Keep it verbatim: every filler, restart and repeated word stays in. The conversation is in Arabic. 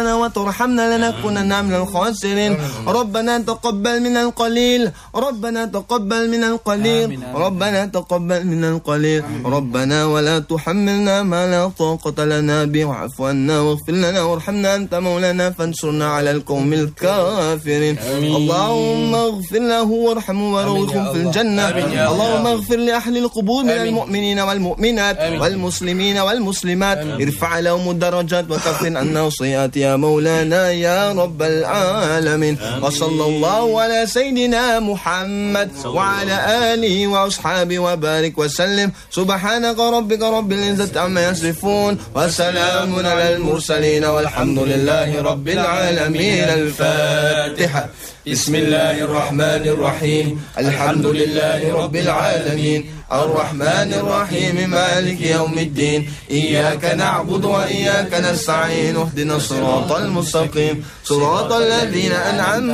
وترحمنا لنكونن من الخاسرين. ربنا تقبل من القليل، ربنا تقبل من القليل، ربنا تقبل من القليل. ربنا ولا تحملنا ما لا طاقة لنا به، واعف عنا واغفر لنا وارحمنا، أنت مولانا فانصرنا على القوم الكافرين. اللهم اغفر له وارحمه وروحه في الجنة. اللهم اغفر لأهل القبور من المؤمنين والمؤمنات والمسلمين والمسلمات، ارفع لهم الدرجات وكفر عنا السيئات يا مولانا يا رب العالمين. وصلى الله على سيدنا محمد وعلى آله وأصحابه وبارك وسلم. سبحانك ربك رب العزة عما يصفون، وسلام على المرسلين، والحمد لله رب العالمين. الفاتحة. بسم الله الرحمن الرحيم. الحمد لله رب العالمين، الرحمن الرحيم، مالك يوم الدين. إياك نعبد وإياك نستعين، اهدنا الصراط المستقيم، صراط الذين أنعمت